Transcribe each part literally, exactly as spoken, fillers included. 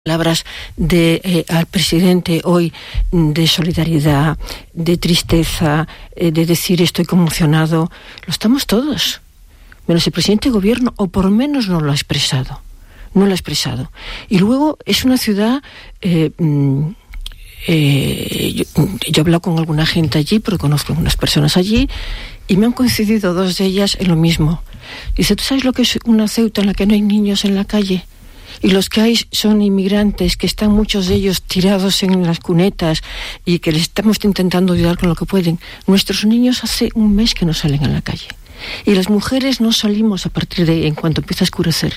Palabras de eh, al presidente hoy de solidaridad, de tristeza, eh, de decir estoy conmocionado, lo estamos todos, menos el presidente de gobierno, o por lo menos no lo ha expresado, no lo ha expresado. Y luego es una ciudad, eh, eh, yo, yo he hablado con alguna gente allí, porque conozco algunas personas allí, y me han coincidido dos de ellas en lo mismo. Dice, ¿tú sabes lo que es una Ceuta en la que no hay niños en la calle? Y los que hay son inmigrantes, que están muchos de ellos tirados en las cunetas y que les estamos intentando ayudar con lo que pueden. Nuestros niños hace un mes que no salen a la calle. Y las mujeres no salimos a partir de en cuanto empieza a oscurecer.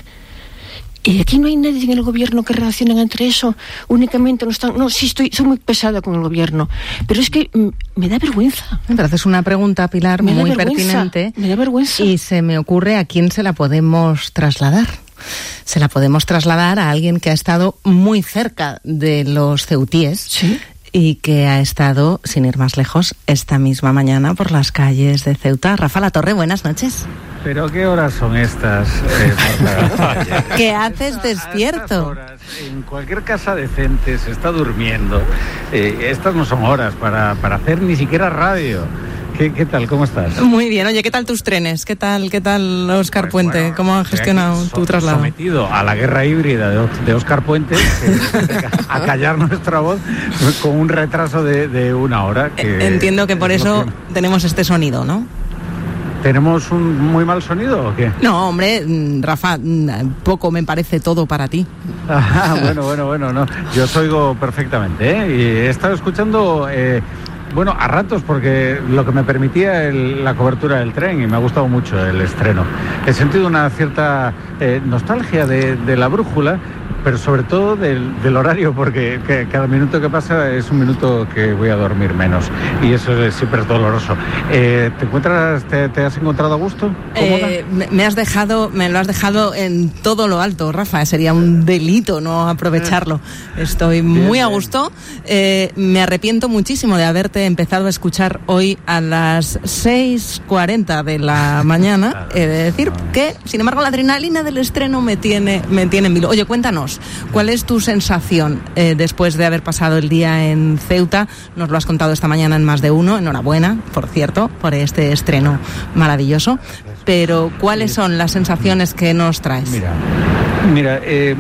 Y aquí no hay nadie en el gobierno que relacionen entre eso. Únicamente no están... No, sí, estoy, soy muy pesada con el gobierno. Pero es que mm, me da vergüenza. Me haces una pregunta, Pilar, me muy vergüenza, pertinente. Me da vergüenza. Y se me ocurre a quién se la podemos trasladar. Se la podemos trasladar a alguien que ha estado muy cerca de los ceutíes. ¿Sí? Y que ha estado, sin ir más lejos, esta misma mañana por las calles de Ceuta. Rafa Latorre, buenas noches. ¿Pero qué horas son estas, eh, Marta? ¿Qué haces despierto? Horas, en cualquier casa decente se está durmiendo. Eh, estas no son horas para, para hacer ni siquiera radio. ¿Qué, ¿Qué tal? ¿Cómo estás? Muy bien. Oye, ¿qué tal tus trenes? ¿Qué tal, qué tal Óscar pues, Puente? Bueno, ¿Cómo han gestionado so, tu traslado? Sometido a la guerra híbrida de, de Óscar Puente, que, a callar nuestra voz con un retraso de, de una hora. Que Entiendo que por eso que... tenemos este sonido, ¿no? ¿Tenemos un muy mal sonido o qué? No, hombre, Rafa, poco me parece todo para ti. Ah, bueno, bueno, bueno, no. Yo os oigo perfectamente, ¿eh? Y he estado escuchando... Eh, Bueno, a ratos, porque lo que me permitía el, la cobertura del tren, y me ha gustado mucho el estreno. He sentido una cierta eh, nostalgia de, de la brújula, pero sobre todo del, del horario, porque que cada minuto que pasa es un minuto que voy a dormir menos, y eso es siempre doloroso. Eh, ¿Te encuentras, te, te has encontrado a gusto? Eh, me has dejado, me lo has dejado en todo lo alto, Rafa. Sería un delito no aprovecharlo. Estoy muy a gusto. Eh, me arrepiento muchísimo de haberte empezado a escuchar hoy a las seis cuarenta de la mañana. He de decir que, sin embargo, la adrenalina del estreno me tiene, me tiene en vilo. Oye, cuéntanos, ¿cuál es tu sensación eh, después de haber pasado el día en Ceuta? Nos lo has contado esta mañana en Más de Uno. Enhorabuena, por cierto, por este estreno maravilloso. Pero, ¿cuáles son las sensaciones que nos traes? Mira, mira, eh...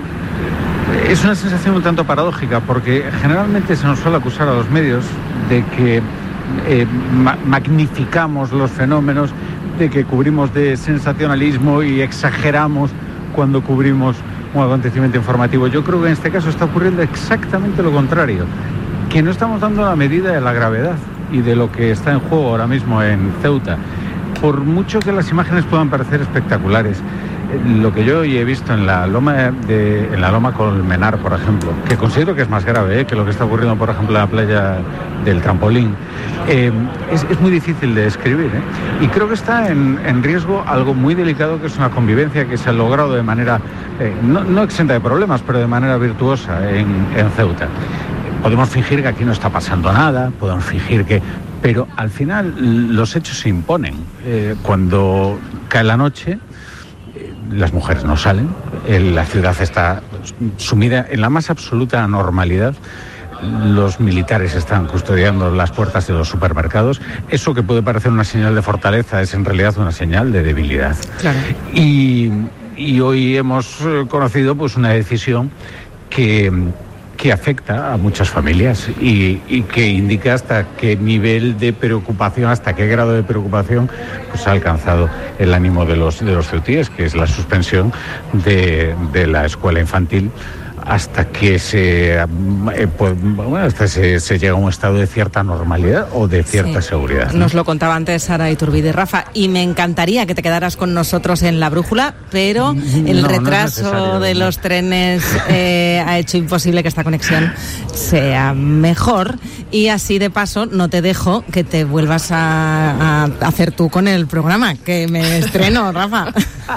es una sensación un tanto paradójica, porque generalmente se nos suele acusar a los medios de que eh, ma- magnificamos los fenómenos, de que cubrimos de sensacionalismo y exageramos cuando cubrimos un acontecimiento informativo. Yo creo que en este caso está ocurriendo exactamente lo contrario, que no estamos dando la medida de la gravedad y de lo que está en juego ahora mismo en Ceuta. Por mucho que las imágenes puedan parecer espectaculares, lo que yo hoy he visto en la loma de en la loma Colmenar, por ejemplo, que considero que es más grave ¿eh? que lo que está ocurriendo, por ejemplo, en la playa del Trampolín, eh, es, es muy difícil de describir. ¿eh? Y creo que está en, en riesgo algo muy delicado, que es una convivencia que se ha logrado de manera, eh, no, no exenta de problemas, pero de manera virtuosa en, en Ceuta. Podemos fingir que aquí no está pasando nada, podemos fingir que... Pero al final los hechos se imponen. Eh, cuando cae la noche, las mujeres no salen, la ciudad está sumida en la más absoluta normalidad, los militares están custodiando las puertas de los supermercados. Eso que puede parecer una señal de fortaleza es en realidad una señal de debilidad. Claro. Y, y hoy hemos conocido pues una decisión que... que afecta a muchas familias y, y que indica hasta qué nivel de preocupación, hasta qué grado de preocupación pues ha alcanzado el ánimo de los, de los ceutíes, que es la suspensión de, de la escuela infantil hasta que se, eh, pues, bueno, hasta se, se llega a un estado de cierta normalidad o de cierta sí. seguridad. ¿no? Nos lo contaba antes Sara Iturbide. Rafa, y me encantaría que te quedaras con nosotros en la brújula, pero el no, retraso no de los trenes eh, ha hecho imposible que esta conexión sea mejor, y así de paso no te dejo que te vuelvas a, a hacer tú con el programa, que me estreno, Rafa.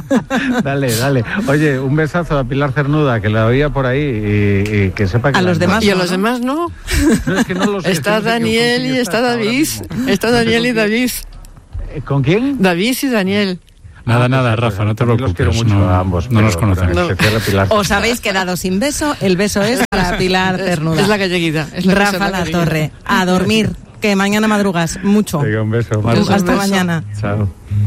Dale, dale. Oye, un besazo a Pilar Cernuda, que la oía por ahí. Y, y que sepa que a los demás y a los demás no, no, es que no los está Daniel y está David, está Daniel y David. ¿Con quién? David y Daniel. Nada, Ah, nada, pues, Rafa, no te también preocupes. Los quiero mucho no, a ambos. no nos pero- pero conocemos. en especial a Pilar. Os habéis quedado sin beso, el beso es para Pilar Cernuda. Es la galleguita. Es la que se Rafa llama La galleguita. Torre, a dormir, que mañana madrugas mucho. Venga, un beso. Hasta Marta. mañana. Chao.